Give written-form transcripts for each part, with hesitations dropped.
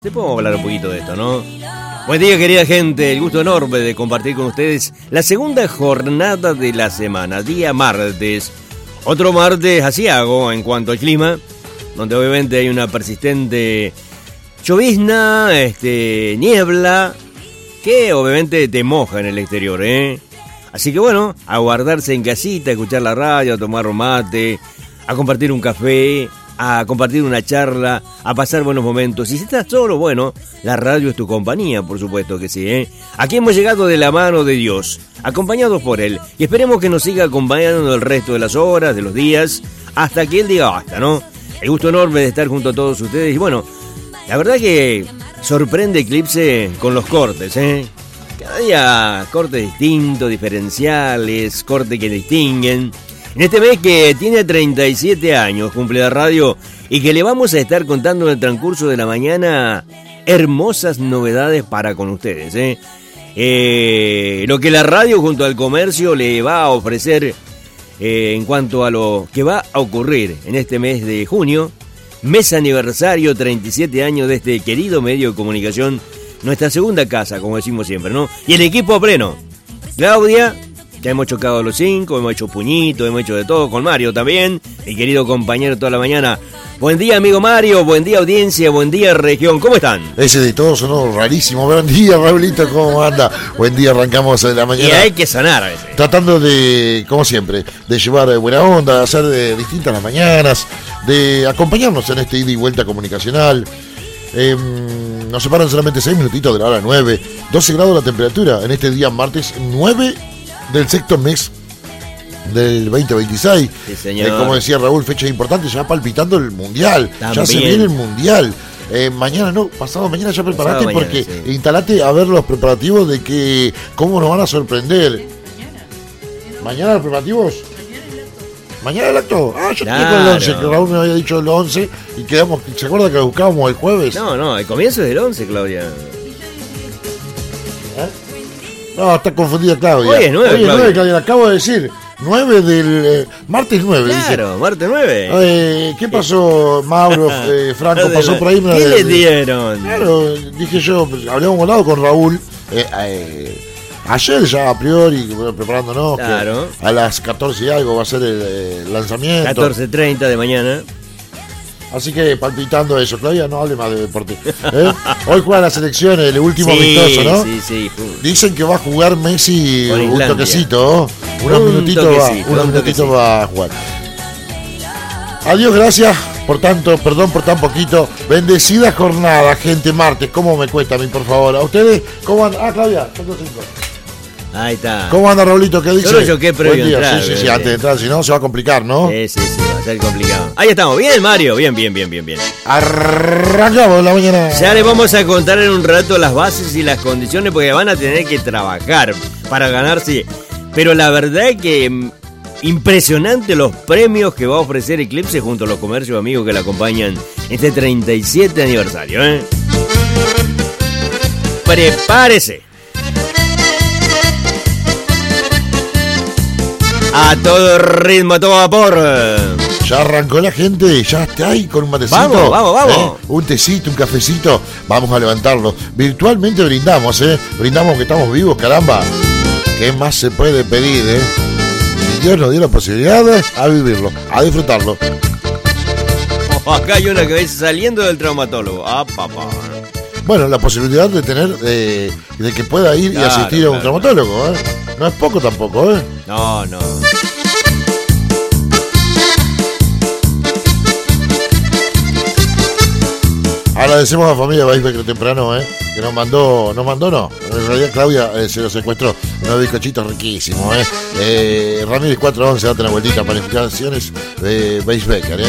Te podemos hablar un poquito de esto, ¿no? Buen día, querida gente. El gusto enorme de compartir con ustedes la segunda jornada de la semana, día martes. Otro martes asiago en cuanto al clima, donde obviamente hay una persistente llovizna, niebla, que obviamente te moja en el exterior, ¿eh? Así que bueno, a guardarse en casita, a escuchar la radio, a tomar un mate, a compartir un café, a compartir una charla, a pasar buenos momentos. Y si estás solo, bueno, la radio es tu compañía, por supuesto que sí, ¿eh? Aquí hemos llegado de la mano de Dios, acompañados por Él, y esperemos que nos siga acompañando el resto de las horas, de los días, hasta que Él diga basta, ¿no? El gusto enorme de estar junto a todos ustedes. Y bueno, la verdad que sorprende Eclipse con los cortes, ¿eh? Cada día cortes distintos, diferenciales, cortes que distinguen. En este mes que tiene 37 años, cumple la radio, y que le vamos a estar contando en el transcurso de la mañana hermosas novedades para con ustedes, ¿eh? Lo que la radio junto al comercio le va a ofrecer en cuanto a lo que va a ocurrir en este mes de junio, mes aniversario, 37 años de este querido medio de comunicación, nuestra segunda casa, como decimos siempre, ¿no? Y el equipo a pleno. Claudia, ya hemos chocado los 5, hemos hecho puñitos, hemos hecho de todo, con Mario también, mi querido compañero toda la mañana. Buen día, amigo Mario, buen día, audiencia, buen día, región, ¿cómo están? Ese de todos sonó rarísimo. Buen día, Raulito, ¿cómo anda? Buen día, arrancamos de la mañana. Y hay que sanar a veces. Tratando de, como siempre, de llevar buena onda, de hacer distintas las mañanas, de acompañarnos en este ida y vuelta comunicacional. Nos separan solamente 6 minutitos de la hora 9, 12 grados la temperatura en este día martes 9 del sexto mes del 2026. Sí, señor. Como decía Raúl, fecha importante, ya palpitando el Mundial. También. Ya se viene el Mundial. Mañana no, pasado mañana ya preparate mañana, porque sí. instalate a ver los preparativos de que cómo nos van a sorprender. ¿Mañana los preparativos? ¿Mañana el acto? Yo Claro. tengo el 11, que Raúl me había dicho el 11 y quedamos, ¿se acuerda que lo buscábamos el jueves? No, el comienzo es del 11, Claudia. No, está confundida Claudia. Hoy es 9, Hoy es Claudia. 9, Claudia, acabo de decir. 9 del... martes 9, Claro, martes 9. dice. ¿Qué pasó, Mauro, Franco? ¿Pasó por ahí? ¿Qué le dieron? Claro, dije yo, pues, habíamos volado con Raúl. Ayer ya a priori, preparándonos. Claro. Que a las 14 y algo va a ser el lanzamiento. 14:30 de mañana. Así que palpitando eso. Claudia, no hable más de deporte. Hoy juega la selección, el último amistoso, ¿no? Sí. Dicen que va a jugar Messi Con un Islandia. toquecito. Unos minutitos toquecito. va a jugar. Adiós, gracias perdón por tan poquito. Bendecida jornada, gente, martes. ¿Cómo me cuesta a mí, por favor? ¿A ustedes cómo andan? Claudia, son 5. Ahí está. ¿Cómo anda, Raulito? ¿Qué dice? Yo lo choqué previo Buen día. a entrar, Sí, antes de entrar, si no se va a complicar, ¿no? Sí, va a ser complicado. Ahí estamos, bien, Mario, bien. Arrancamos la mañana. Ya les vamos a contar en un rato las bases y las condiciones porque van a tener que trabajar para ganarse. Pero la verdad es que impresionante los premios que va a ofrecer Eclipse junto a los comercios amigos que la acompañan en este 37 aniversario, ¿eh? Prepárese. A todo ritmo, a todo vapor. Ya arrancó la gente, ya está ahí con un matecito. Vamos. Un tecito, un cafecito. Vamos a levantarlo. Virtualmente brindamos, Brindamos que estamos vivos, caramba. ¿Qué más se puede pedir, Si Dios nos dio la posibilidad a vivirlo, a disfrutarlo. Acá hay una que dice saliendo del traumatólogo. Ah, papá. Bueno, la posibilidad de tener, de que pueda ir y asistir a un traumatólogo, No es poco tampoco, No. Agradecemos a la familia Baisbecker temprano, que nos mandó no. En realidad Claudia se lo secuestró. Unos bizcochitos riquísimos, Ramírez 411, date una vueltita, planificaciones de Baisbecker,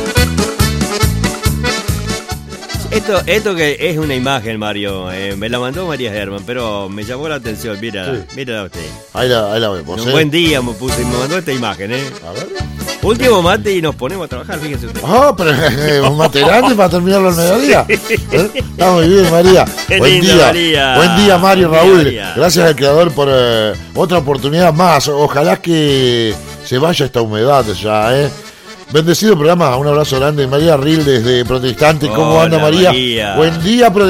Esto que es una imagen, Mario, me la mandó María Germán, pero me llamó la atención, mírala usted. Ahí la vemos, Un buen día me puse y me mandó esta imagen, A ver. Último mate y nos ponemos a trabajar, fíjese usted. Pero un mate grande para terminarlo al mediodía. Está muy bien, María. Qué Buen linda, día. María. Buen día, Mario, Buen día, Raúl. María. Gracias al creador por otra oportunidad más. Ojalá que se vaya esta humedad ya, Bendecido programa, un abrazo grande. María Ril desde Protestante. ¿Cómo Hola, anda María? María. Buen día,